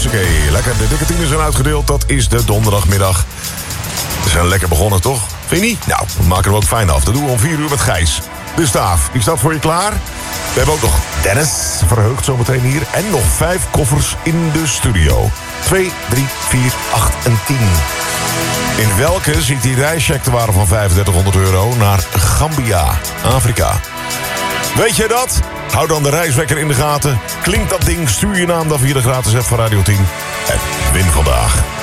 Hoppakee, lekker. De dikke tienen zijn uitgedeeld. Dat is de donderdagmiddag. We zijn lekker begonnen, toch? Vind je niet? Nou, we maken er ook fijn af. Dat doen we om 4 uur met Gijs. De staaf, die staat voor je klaar. We hebben ook nog Dennis, verheugd zometeen hier. En nog 5 koffers in de studio. 2, 3, 4, 8 en 10. In welke zit die reischeck te waarde van €3500 naar Gambia, Afrika? Weet jij dat? Hou dan de reiswekker in de gaten. Klinkt dat ding, stuur je naam dan via de gratis app van Radio 10. En win vandaag.